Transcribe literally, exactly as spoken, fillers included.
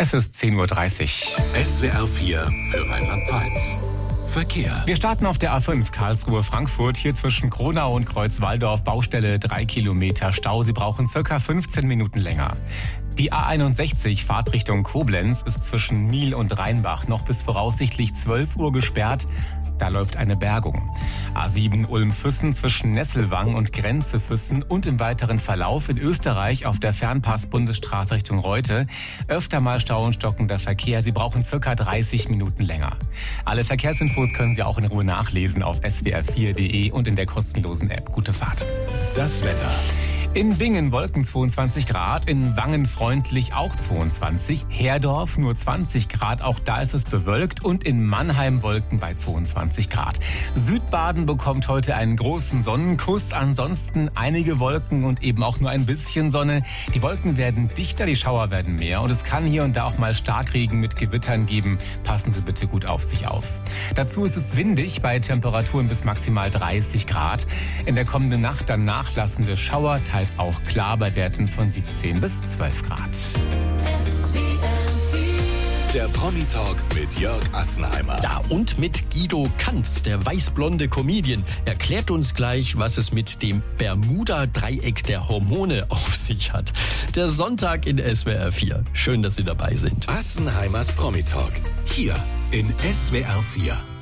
Es ist zehn Uhr dreißig. S W R vier für Rheinland-Pfalz. Verkehr. Wir starten auf der A fünf Karlsruhe-Frankfurt. Hier zwischen Kronau und Kreuzwaldorf Baustelle drei Kilometer Stau. Sie brauchen circa fünfzehn Minuten länger. Die A einundsechzig Fahrtrichtung Koblenz ist zwischen Miel und Rheinbach noch bis voraussichtlich zwölf Uhr gesperrt. Da läuft eine Bergung. A sieben Ulm-Füssen zwischen Nesselwang und Grenze-Füssen und im weiteren Verlauf in Österreich auf der Fernpass-Bundesstraße Richtung Reute. Öfter mal Stau und stockender Verkehr. Sie brauchen circa dreißig Minuten länger. Alle Verkehrsinfos können Sie auch in Ruhe nachlesen auf s w r vier punkt d e und in der kostenlosen App. Gute Fahrt. Das Wetter. In Bingen Wolken zweiundzwanzig Grad, in Wangen freundlich auch zweiundzwanzig, Herdorf nur zwanzig Grad, auch da ist es bewölkt und in Mannheim Wolken bei zweiundzwanzig Grad. Südbaden bekommt heute einen großen Sonnenkuss, ansonsten einige Wolken und eben auch nur ein bisschen Sonne. Die Wolken werden dichter, die Schauer werden mehr und es kann hier und da auch mal Starkregen mit Gewittern geben. Passen Sie bitte gut auf sich auf. Dazu ist es windig bei Temperaturen bis maximal dreißig Grad. In der kommenden Nacht dann nachlassende Schauer, teils auch klar bei Werten von siebzehn bis zwölf Grad. Der Promi-Talk mit Jörg Assenheimer. Ja, und mit Guido Kanz, der weißblonde Comedian, erklärt uns gleich, was es mit dem Bermuda-Dreieck der Hormone auf sich hat. Der Sonntag in S W R vier. Schön, dass Sie dabei sind. Assenheimers Promi-Talk. Hier in S W R vier.